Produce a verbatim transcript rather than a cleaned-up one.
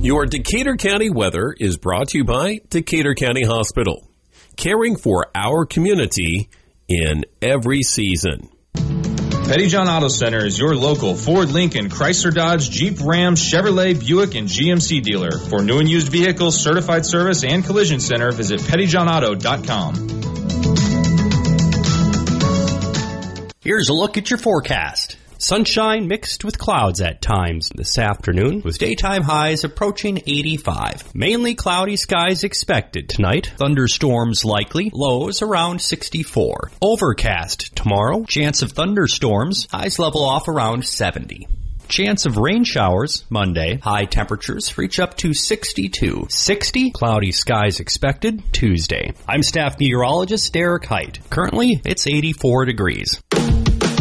Your Decatur County weather is brought to you by Decatur County Hospital, caring for our community in every season. Pettyjohn Auto Center is your local Ford, Lincoln, Chrysler, Dodge, Jeep, Ram, Chevrolet, Buick, and G M C dealer. For new and used vehicles, certified service, and collision center, visit pettyjohn auto dot com. Here's a look at your forecast. Sunshine mixed with clouds at times this afternoon, with daytime highs approaching eighty-five. Mainly cloudy skies expected tonight. Thunderstorms likely. Lows around sixty-four. Overcast tomorrow. Chance of thunderstorms. Highs level off around seventy. Chance of rain showers Monday. High temperatures reach up to sixty-two. sixty. Cloudy skies expected Tuesday. I'm staff meteorologist Derek Height. Currently, it's eighty-four degrees.